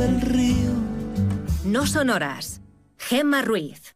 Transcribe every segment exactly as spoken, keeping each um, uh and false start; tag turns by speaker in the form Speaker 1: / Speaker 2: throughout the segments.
Speaker 1: del río.
Speaker 2: No son horas. Gemma Ruiz.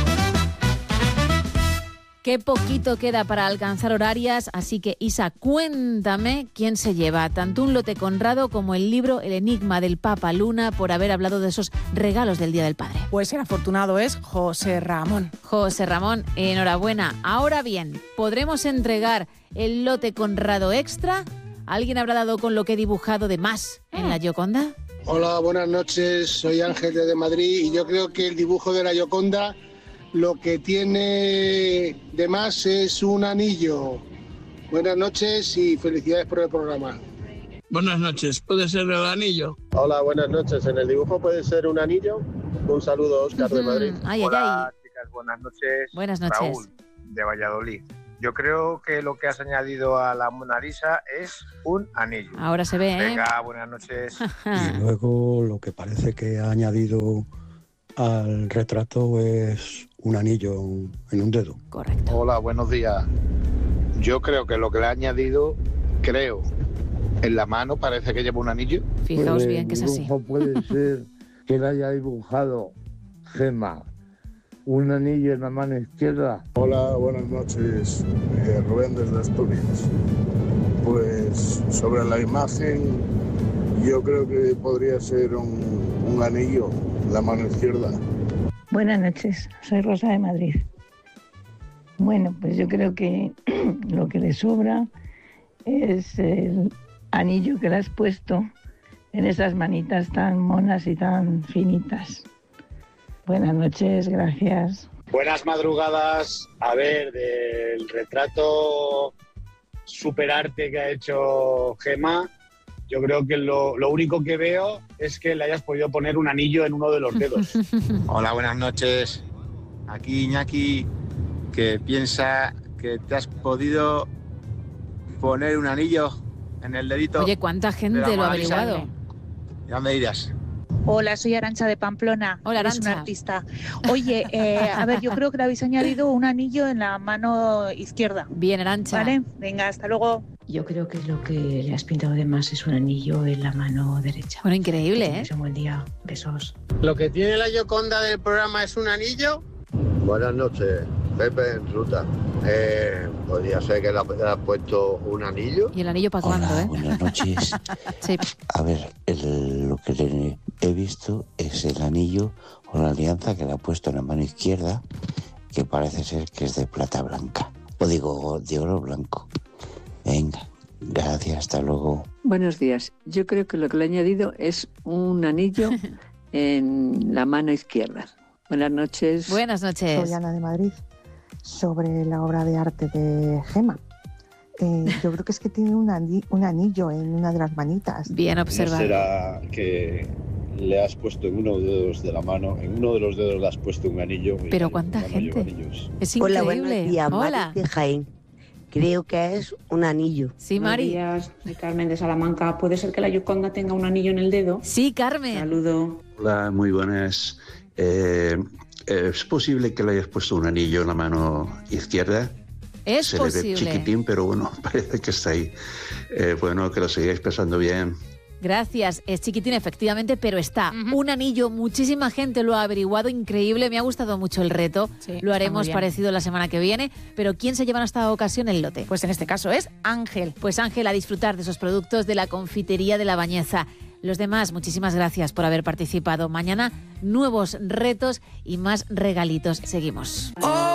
Speaker 3: Qué poquito queda para alcanzar horarias, así que Isa, cuéntame quién se lleva tanto un lote Conrado como el libro El enigma del Papa Luna por haber hablado de esos regalos del Día del Padre.
Speaker 4: Pues el afortunado es José Ramón.
Speaker 3: José Ramón, enhorabuena. Ahora bien, ¿podremos entregar el lote Conrado extra? ¿Alguien habrá dado con lo que he dibujado de más en la Gioconda?
Speaker 5: Hola, buenas noches, soy Ángel desde Madrid y yo creo que el dibujo de la Gioconda lo que tiene de más es un anillo. Buenas noches y felicidades por el programa.
Speaker 6: Buenas noches, ¿puede ser el anillo?
Speaker 7: Hola, buenas noches. ¿En el dibujo puede ser un anillo? Un saludo, Óscar de Madrid.
Speaker 3: Ay, ay,
Speaker 8: Hola,
Speaker 3: ay.
Speaker 8: chicas, buenas noches.
Speaker 3: Buenas noches.
Speaker 8: Raúl, de Valladolid. Yo creo que lo que has añadido a la Mona Lisa es un anillo.
Speaker 3: Ahora se ve, ¿eh?
Speaker 8: Venga, buenas noches.
Speaker 9: Y luego lo que parece que ha añadido al retrato es un anillo en un dedo.
Speaker 3: Correcto.
Speaker 10: Hola, buenos días. Yo creo que lo que le ha añadido, creo, en la mano parece que lleva un anillo.
Speaker 3: Fijaos pues bien que es así.
Speaker 11: Puede ser que le haya dibujado Gemma un anillo en la mano izquierda.
Speaker 12: Hola, buenas noches. Eh, Rubén desde Asturias. Pues sobre la imagen, yo creo que podría ser un, un anillo en la mano izquierda.
Speaker 13: Buenas noches, soy Rosa de Madrid. Bueno, pues yo creo que lo que le sobra es el anillo que le has puesto en esas manitas tan monas y tan finitas. Buenas noches, gracias.
Speaker 14: Buenas madrugadas. A ver, del retrato superarte que ha hecho Gemma, yo creo que lo, lo único que veo es que le hayas podido poner un anillo en uno de los dedos.
Speaker 15: Hola, buenas noches. Aquí Iñaki, que piensa que te has podido poner un anillo en el dedito.
Speaker 3: Oye, ¿cuánta gente lo ha averiguado?
Speaker 15: Ya me dirás.
Speaker 16: Hola, soy Arantxa de Pamplona.
Speaker 3: Hola,
Speaker 16: Eres
Speaker 3: Arantxa.
Speaker 16: una artista. Oye, eh, a ver, yo creo que le habéis añadido un anillo en la mano izquierda.
Speaker 3: Bien, Arantxa.
Speaker 16: Vale, venga, hasta luego.
Speaker 17: Yo creo que lo que le has pintado de más es un anillo en la mano derecha.
Speaker 3: Bueno, increíble, ¿eh?
Speaker 17: Un buen día. Besos.
Speaker 18: ¿Lo que tiene la Gioconda del programa es un anillo?
Speaker 7: Buenas noches, Pepe en ruta. Eh, podría ser que le has puesto un anillo.
Speaker 3: ¿Y el anillo para cuándo, eh?
Speaker 19: Buenas noches.
Speaker 3: Sí.
Speaker 19: A ver, el, lo que le he visto es el anillo o la alianza que le ha puesto en la mano izquierda, que parece ser que es de plata blanca. O digo, de oro blanco. Venga, gracias, hasta luego.
Speaker 20: Buenos días. Yo creo que lo que le he añadido es un anillo en la mano izquierda. Buenas noches.
Speaker 3: Buenas noches.
Speaker 21: Soy Ana de Madrid. Sobre la obra de arte de Gemma. Eh, yo creo que es que tiene un, ani- un anillo en una de las manitas.
Speaker 3: Bien observado.
Speaker 22: ¿No será que le has puesto en uno de los dedos de la mano, en uno de los dedos le has puesto un anillo?
Speaker 3: Pero cuánta gente. Es increíble.
Speaker 23: Hola, buenos días.
Speaker 3: Hola.
Speaker 23: Mari de Jaén. Creo que es un anillo.
Speaker 3: Sí, Mari.
Speaker 24: Buenos días, soy Carmen de Salamanca. ¿Puede ser que la Gioconda tenga un anillo en el dedo?
Speaker 3: Sí, Carmen.
Speaker 24: Saludo.
Speaker 25: Hola, muy buenas. Eh, ¿Es posible que le hayas puesto un anillo en la mano izquierda?
Speaker 3: Es
Speaker 25: Se
Speaker 3: posible.
Speaker 25: le ve chiquitín, pero bueno, parece que está ahí. Eh, bueno, que lo sigáis pasando bien.
Speaker 3: Gracias, es chiquitín efectivamente, pero está. Uh-huh. Un anillo, muchísima gente lo ha averiguado, increíble, me ha gustado mucho el reto. Sí, lo haremos parecido la semana que viene, pero ¿quién se lleva en esta ocasión el lote?
Speaker 4: Pues en este caso es Ángel.
Speaker 3: Pues Ángel, a disfrutar de esos productos de la confitería de La Bañeza. Los demás, muchísimas gracias por haber participado. Mañana, nuevos retos y más regalitos. Seguimos.
Speaker 1: Oh.